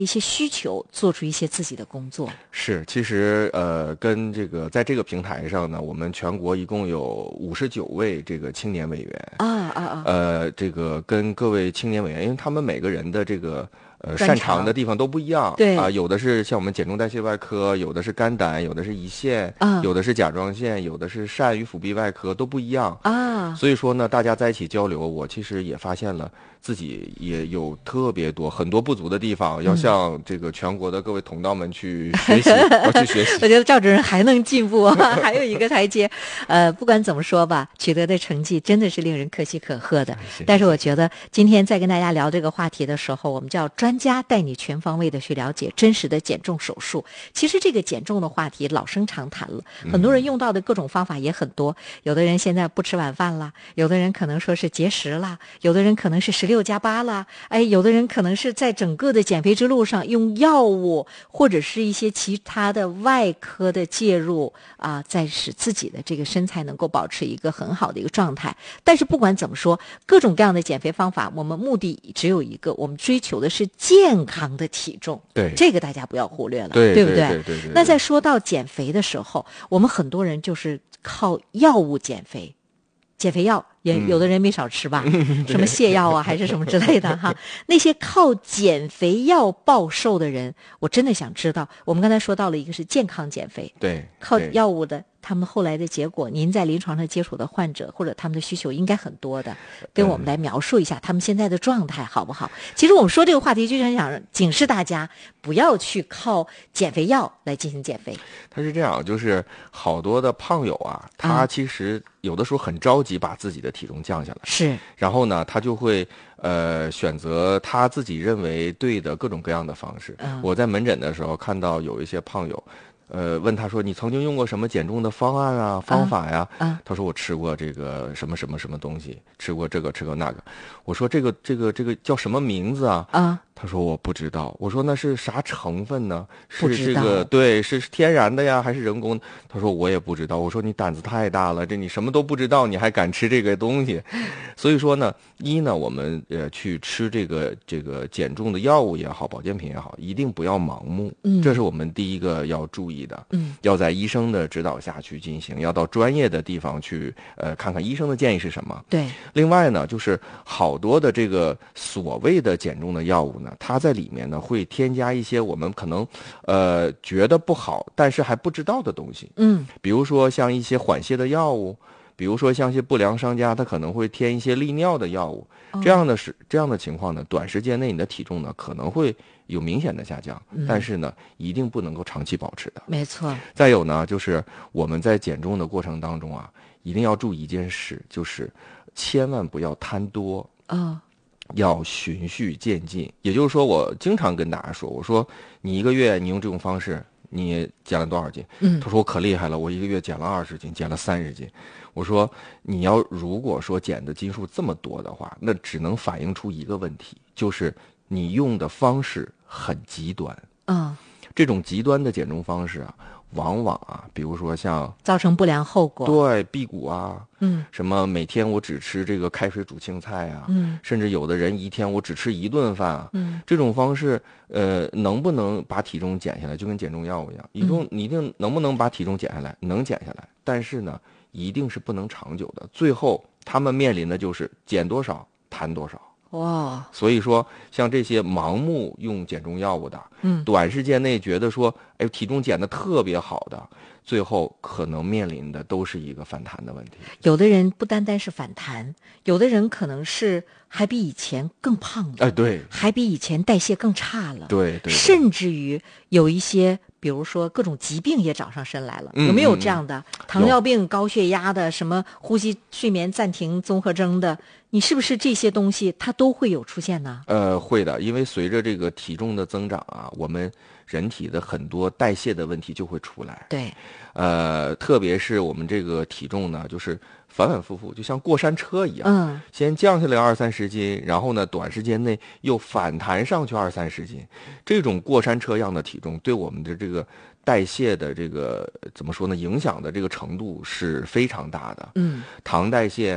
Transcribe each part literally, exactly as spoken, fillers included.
一些需求，做出一些自己的工作。 是，其实呃，跟这个在这个平台上呢，我们全国一共有五十九位这个青年委员啊啊啊！ 呃，这个跟各位青年委员，因为他们每个人的这个呃擅长的地方都不一样， 对啊、呃，有的是像我们减重代谢外科，有的是肝胆，有的是胰腺， 啊， 有的是甲状腺，有的是疝与腹壁外科，都不一样啊。 所以说呢，大家在一起交流，我其实也发现了。自己也有特别多很多不足的地方，要向这个全国的各位同道们去学习，要去学习。 我觉得赵主任还能进步，还有一个台阶。呃，不管怎么说吧，取得的成绩真的是令人可喜可贺的。 谢谢但是我觉得今天在跟大家聊这个话题的时候，我们叫专家带你全方位的去了解真实的减重手术。其实这个减重的话题老生常谈了，很多人用到的各种方法也很多。有的人现在不吃晚饭了，有的人可能说是节食了，有的人可能是十六加八了，哎，有的人可能是在整个的减肥之路上用药物或者是一些其他的外科的介入啊，在使自己的这个身材能够保持一个很好的一个状态。但是不管怎么说，各种各样的减肥方法，我们目的只有一个，我们追求的是健康的体重。 对， 这个大家不要忽略了， 对对不对？ 对对对对对。 那在说到减肥的时候，我们很多人就是靠药物减肥。减肥药也有的人没少吃吧，嗯、什么泻药啊，还是什么之类的哈。那些靠减肥药暴瘦的人，我真的想知道。我们刚才说到了一个是健康减肥， 对， 靠药物的，他们后来的结果，您在临床上接触的患者或者他们的需求应该很多的，跟我们来描述一下他们现在的状态好不好？其实我们说这个话题就是很想警示大家，不要去靠减肥药来进行减肥。 他是这样，就是好多的胖友啊，他其实有的时候很着急把自己的体重降下来， 是， 然后呢，他就会呃选择他自己认为对的各种各样的方式。 嗯、 我在门诊的时候看到有一些胖友。呃，问他说：“你曾经用过什么减重的方案啊、方法呀？” 啊啊、 他说：“我吃过这个什么什么什么东西，吃过这个，吃过那个。”我说：“这个这个这个叫什么名字啊？” 啊， 他说：“我不知道。”我说：“那是啥成分呢？ 是这个对，是天然的呀，还是人工的？”他说：“我也不知道。”我说：“你胆子太大了，这你什么都不知道，你还敢吃这个东西？”所以说呢，一呢，我们呃去吃这个这个减重的药物也好，保健品也好，一定不要盲目， 嗯， 这是我们第一个要注意的， 嗯， 要在医生的指导下去进行，要到专业的地方去呃看看医生的建议是什么。 对。 另外呢，就是好多的这个所谓的减重的药物呢，它在里面呢会添加一些我们可能呃觉得不好，但是还不知道的东西。 嗯， 比如说像一些缓泻的药物，比如说像一些不良商家，他可能会添一些利尿的药物。这样的是这样的情况呢，短时间内你的体重呢可能会有明显的下降， 嗯、 但是呢，一定不能够长期保持的。 没错。 再有呢，就是我们在减重的过程当中啊，一定要注意一件事，就是千万不要贪多。 哦。 要循序渐进，也就是说，我经常跟大家说，我说你一个月你用这种方式，你减了多少斤？ 嗯， 他说我可厉害了，我一个月减了二十斤，减了三十斤。我说你要如果说减的斤数这么多的话，那只能反映出一个问题，就是你用的方式很极端。 嗯， 这种极端的减重方式啊，往往啊，比如说像造成不良后果， 对辟谷啊， 嗯， 什么每天我只吃这个开水煮青菜啊， 嗯， 甚至有的人一天我只吃一顿饭啊， 嗯， 这种方式，呃，能不能把体重减下来，就跟减重药物一样，体重你一定能不能把体重减下来，能减下来，但是呢，一定是不能长久的，最后他们面临的就是减多少谈多少。 哇， 所以说，像这些盲目用减重药物的， 嗯， 短时间内觉得说，哎，体重减得特别好的，最后可能面临的都是一个反弹的问题。 有的人不单单是反弹，有的人可能是还比以前更胖了， 哎，对， 还比以前代谢更差了， 对 对, 对， 甚至于有一些，比如说各种疾病也找上身来了， 嗯、 有没有这样的？ 嗯、 糖尿病、高血压的，什么呼吸睡眠暂停综合征的？你是不是这些东西它都会有出现呢？ 呃，会的，因为随着这个体重的增长啊，我们人体的很多代谢的问题就会出来。 对， 呃，特别是我们这个体重呢，就是反反复复，就像过山车一样， 嗯， 先降下来二三十斤，然后呢，短时间内又反弹上去二三十斤，这种过山车样的体重对我们的这个代谢的这个怎么说呢，影响的这个程度是非常大的。 嗯， 糖代谢。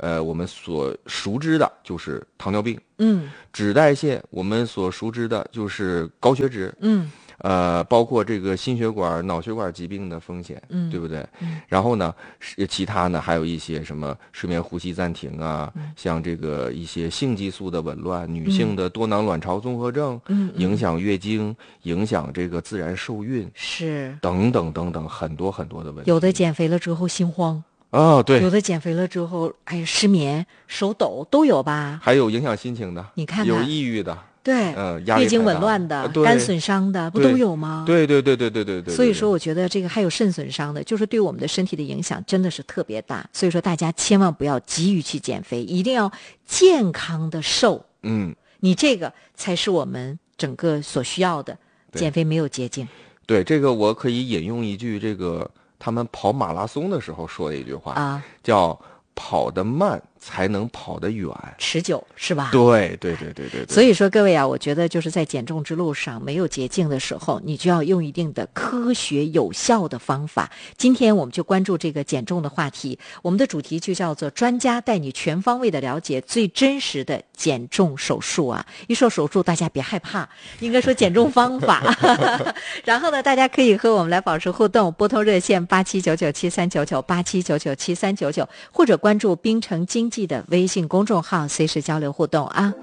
呃，我们所熟知的就是糖尿病， 嗯， 脂代谢我们所熟知的就是高血脂， 嗯， 呃，包括这个心血管、脑血管疾病的风险， 嗯， 对不对？ 嗯， 然后呢，是其他呢还有一些什么睡眠呼吸暂停啊， 嗯、 像这个一些性激素的紊乱、女性的多囊卵巢综合症， 嗯， 影响月经、影响这个自然受孕， 是等等等等很多很多的问题。 有的减肥了之后心慌。 哦，对， 有的减肥了之后，哎，失眠、手抖都有吧？ 还有影响心情的， 你看看， 有抑郁的， 对， 呃，压力月经太大紊乱的、 对肝损伤的，不都有吗？ 对对对对对对对。 所以说，我觉得这个还有肾损伤的，就是对我们的身体的影响真的是特别大。所以说，大家千万不要急于去减肥，一定要健康的瘦。 嗯， 你这个才是我们整个所需要的。减肥没有捷径。 对，这个我可以引用一句这个。他们跑马拉松的时候说的一句话啊， 叫跑得慢才能跑得远， 持久是吧？ 对对对对对对。 所以说各位啊，我觉得就是在减重之路上没有捷径的时候，你就要用一定的科学有效的方法。今天我们就关注这个减重的话题，我们的主题就叫做专家带你全方位的了解最真实的减重手术啊。一说手术大家别害怕，应该说减重方法。然后呢，大家可以和我们来保持互动，拨通热线八七九九七三九九八七九九七三九九，或者关注滨城经济的微信公众号，随时交流互动啊。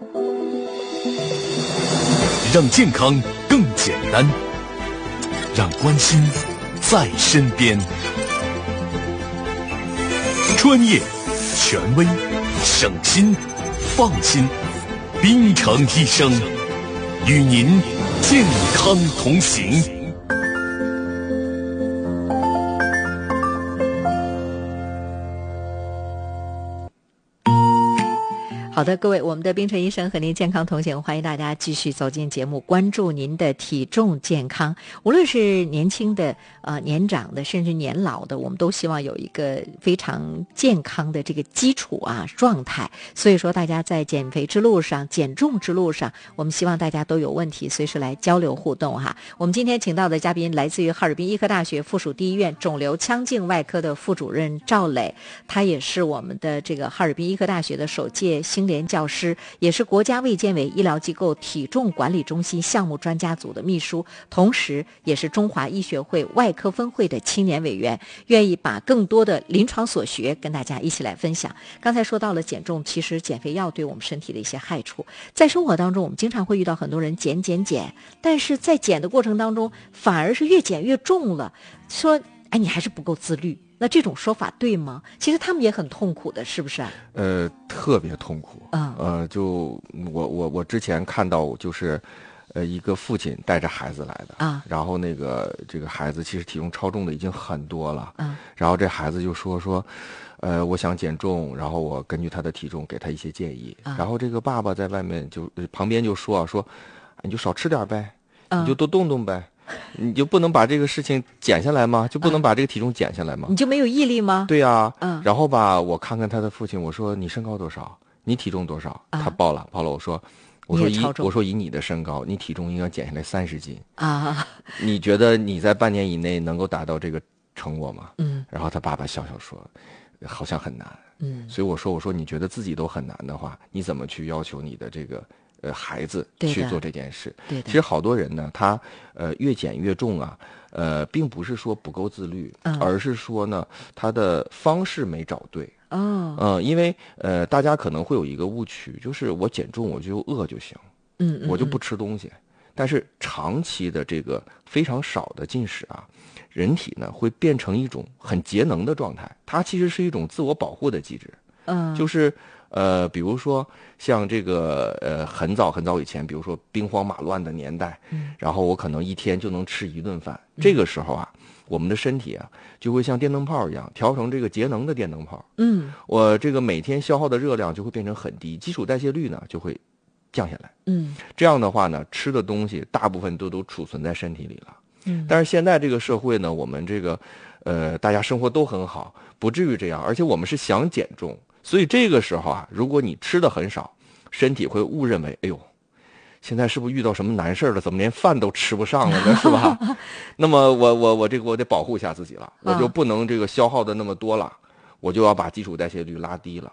让健康更简单，让关心在身边。专业、权威、省心、放心，滨城医生与您健康同行。 好的，各位，我们的滨城医生和您健康同行，欢迎大家继续走进节目，关注您的体重健康。无论是年轻的、呃年长的，甚至年老的，我们都希望有一个非常健康的这个基础啊状态。所以说，大家在减肥之路上、减重之路上，我们希望大家都有问题，随时来交流互动哈。我们今天请到的嘉宾来自于哈尔滨医科大学附属第一医院肿瘤腔镜外科的副主任赵磊，他也是我们的这个哈尔滨医科大学的首届新联教师，也是国家卫健委医疗机构体重管理中心项目专家组的秘书，同时也是中华医学会外科分会的青年委员，愿意把更多的临床所学跟大家一起来分享。刚才说到了减重，其实减肥药对我们身体的一些害处，在生活当中我们经常会遇到很多人减减减，但是在减的过程当中反而是越减越重了，说哎你还是不够自律，那这种说法对吗？其实他们也很痛苦的，是不是？ 呃，特别痛苦。 嗯， 呃，就我我我之前看到就是，呃，一个父亲带着孩子来的啊， 然后那个这个孩子其实体重超重的已经很多了， 嗯， 然后这孩子就说说，呃，我想减重，然后我根据他的体重给他一些建议， 啊、 然后这个爸爸在外面就旁边就说啊说，你就少吃点呗， 嗯、 你就多动动呗。你就不能把这个事情减下来吗？就不能把这个体重减下来吗？ 你就没有毅力吗？ 对呀、啊， 嗯。 然后吧，我看看他的父亲，我说你身高多少？你体重多少？ 啊、 他报了，报了。我说，我说以我说以你的身高，你体重应该减下来三十斤啊。 你觉得你在半年以内能够达到这个成果吗？ 嗯。 然后他爸爸笑笑说，好像很难。 嗯。 所以我说，我说你觉得自己都很难的话，你怎么去要求你的这个？呃，孩子去做这件事， 对的。 其实好多人呢，他呃越减越重啊，呃，并不是说不够自律， 嗯、 而是说呢，他的方式没找对。 哦。 嗯、呃，因为呃，大家可能会有一个误区，就是我减重我就饿就行， 嗯, 嗯, 嗯， 我就不吃东西。但是长期的这个非常少的进食啊，人体呢会变成一种很节能的状态，它其实是一种自我保护的机制。 嗯， 就是。呃，比如说像这个呃，很早很早以前，比如说兵荒马乱的年代， 嗯， 然后我可能一天就能吃一顿饭，嗯、这个时候啊，我们的身体啊就会像电灯泡一样调成这个节能的电灯泡， 嗯， 我这个每天消耗的热量就会变成很低，基础代谢率呢就会降下来， 嗯， 这样的话呢，吃的东西大部分都都储存在身体里了， 嗯， 但是现在这个社会呢，我们这个呃，大家生活都很好，不至于这样，而且我们是想减重。所以这个时候啊，如果你吃的很少，身体会误认为，哎呦，现在是不是遇到什么难事了？怎么连饭都吃不上了呢？是吧？那么我我我这个我得保护一下自己了，我就不能这个消耗的那么多了，我就要把基础代谢率拉低了。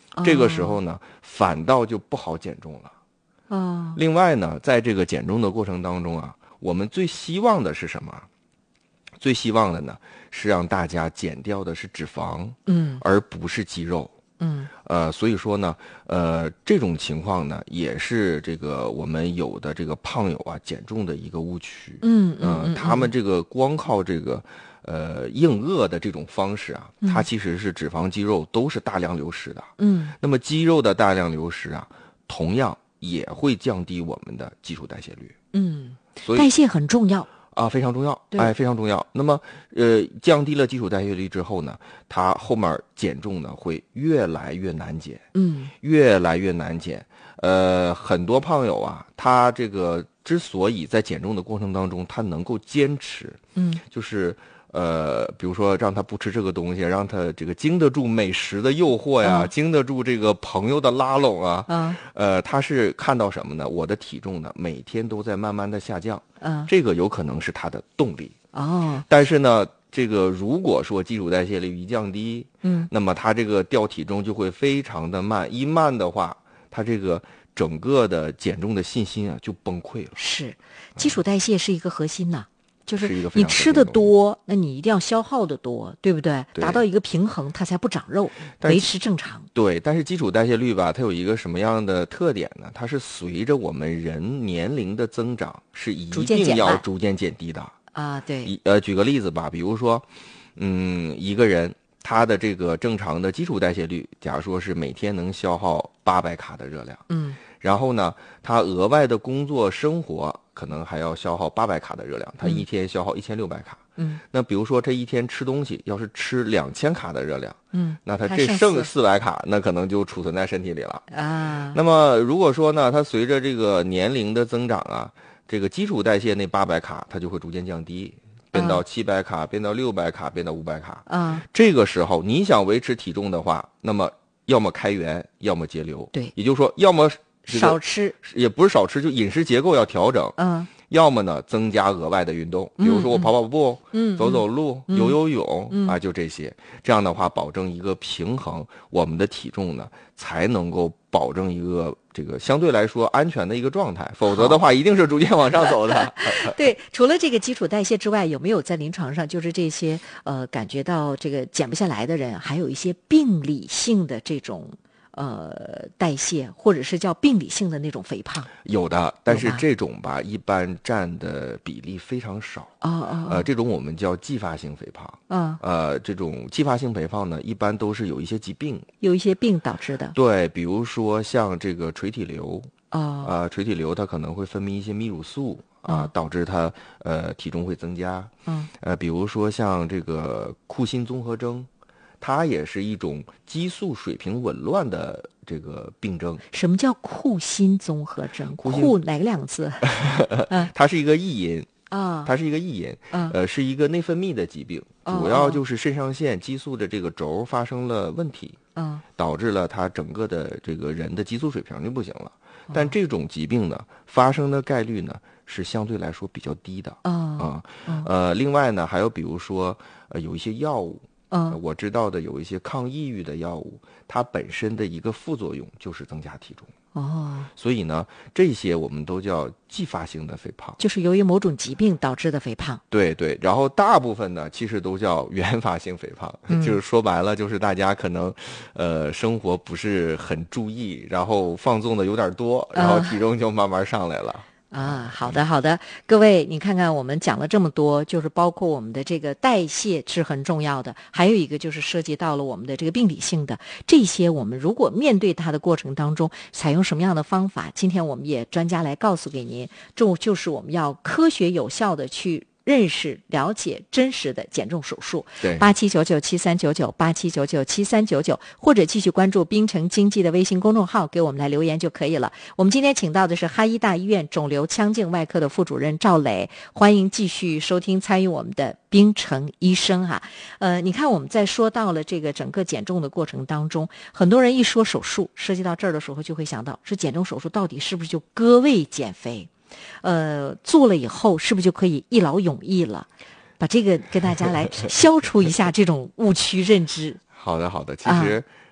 这个时候呢，反倒就不好减重了。 哦， 另外呢，在这个减重的过程当中啊，我们最希望的是什么？最希望的呢，是让大家减掉的是脂肪， 嗯， 而不是肌肉。 嗯， 呃，所以说呢，呃，这种情况呢，也是这个我们有的这个胖友啊减重的一个误区。 嗯呃、 嗯， 他们这个光靠这个呃硬饿的这种方式啊，它其实是脂肪、肌肉都是大量流失的。 嗯， 那么肌肉的大量流失啊，同样也会降低我们的基础代谢率。 嗯， 所以代谢很重要。 啊，非常重要， 对哎，非常重要。那么，呃，降低了基础代谢率之后呢，它后面减重呢会越来越难减， 嗯， 越来越难减。呃，很多胖友啊，他这个之所以在减重的过程当中，他能够坚持， 嗯， 就是呃，比如说让他不吃这个东西，让他这个经得住美食的诱惑呀， 嗯经得住这个朋友的拉拢啊， 嗯呃，他是看到什么呢？我的体重呢每天都在慢慢的下降， 嗯， 这个有可能是他的动力。 哦， 但是呢，这个如果说基础代谢率一降低， 嗯， 那么他这个掉体重就会非常的慢，一慢的话，他这个整个的减重的信心啊就崩溃了。 是，基础代谢是一个核心呐。就是是一个非你吃的常核心的东西多，那你一定要消耗的多，对不对？ 对达到一个平衡，它才不长肉， 但是维持正常。 对，但是基础代谢率吧，它有一个什么样的特点呢？它是随着我们人年龄的增长，是一逐渐定减慢要逐渐减低的。 啊，对， 一呃，举个例子吧，比如说，嗯，一个人他的这个正常的基础代谢率，假如说是每天能消耗八百卡的热量， 嗯然后呢，他额外的工作生活可能还要消耗八百卡的热量，他一天消耗一千六百卡。 嗯那比如说这一天吃东西，要是吃两千卡的热量， 嗯， 那他还剩这剩四四百卡，那可能就储存在身体里了。 啊， 那么如果说呢，它随着这个年龄的增长啊，这个基础代谢那八百卡，它就会逐渐降低，变到七百卡，变到六百卡，变到五百卡。 啊， 这个时候你想维持体重的话，那么要么开源，要么节流。 对也就是说，要么这个少吃， 也不是少吃，就饮食结构要调整。 嗯要么呢，增加额外的运动，比如说我跑跑步， 嗯走走路， 嗯游游泳、 嗯啊，就这些。这样的话，保证一个平衡，我们的体重呢才能够保证一个这个相对来说安全的一个状态。否则的话，一定是逐渐往上走的。 对，除了这个基础代谢之外，有没有在临床上就是这些呃感觉到这个减不下来的人，还有一些病理性的这种呃代谢，或者是叫病理性的那种肥胖？ 有的，但是有吧这种吧，一般占的比例非常少。 哦哦呃，这种我们叫继发性肥胖。 哦， 呃，这种继发性肥胖呢，一般都是有一些疾病， 有一些病导致的。 对，比如说像这个垂体瘤。 哦， 啊、垂体瘤它可能会分泌一些泌乳素啊、 嗯导致它呃体重会增加。 嗯呃，比如说像这个库欣综合征，它也是一种激素水平紊乱的这个病症。 什么叫库欣综合征？ 库欣库哪个两个字？ 它是一个异音， 啊， 它是一个异音， 嗯呃，是一个内分泌的疾病， 哦主要就是肾上腺激素的这个轴发生了问题， 嗯导致了他整个的这个人的激素水平就不行了。 哦但这种疾病呢，发生的概率呢是相对来说比较低的。 哦啊，呃，另外呢，还有比如说，呃，有一些药物，呃嗯我知道的有一些抗抑郁的药物，它本身的一个副作用就是增加体重。 哦， 所以呢，这些我们都叫继发性的肥胖。 就是由于某种疾病导致的肥胖。 对对，然后大部分呢，其实都叫原发性肥胖， 嗯就是说白了，就是大家可能，呃，生活不是很注意，然后放纵的有点多，然后体重就慢慢上来了。 啊，好的好的，各位，你看看我们讲了这么多，就是包括我们的这个代谢是很重要的，还有一个就是涉及到了我们的这个病理性的这些，我们如果面对它的过程当中，采用什么样的方法？今天我们也专家来告诉给您，这就是我们要科学有效的去认识、了解真实的减重手术。 对， 八七九九七三九九八七九九七三九九，或者继续关注滨城经济的微信公众号，给我们来留言就可以了。我们今天请到的是哈医大医院肿瘤腔镜外科的副主任赵磊，欢迎继续收听参与我们的滨城医生哈。呃，你看我们在说到了这个整个减重的过程当中，很多人一说手术，涉及到这儿的时候就会想到，是减重手术到底是不是就割胃减肥？呃，做了以后是不是就可以一劳永逸了？把这个跟大家来消除一下这种误区认知。 好的好的，其实、 啊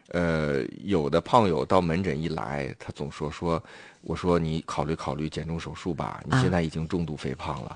呃，有的胖友到门诊一来，他总说说，我说你考虑考虑减重手术吧，你现在已经重度肥胖了。